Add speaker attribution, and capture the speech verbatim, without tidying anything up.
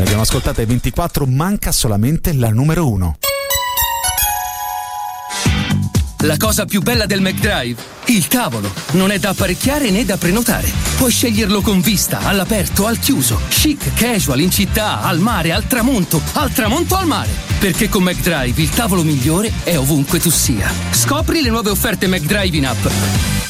Speaker 1: Le abbiamo ascoltate ventiquattro, manca solamente la numero uno.
Speaker 2: La cosa più bella del McDrive? Il tavolo. Non è da apparecchiare né da prenotare. Puoi sceglierlo con vista, all'aperto, al chiuso, chic, casual, in città, al mare, al tramonto, al tramonto al mare. Perché con McDrive il tavolo migliore è ovunque tu sia. Scopri le nuove offerte McDrive in app.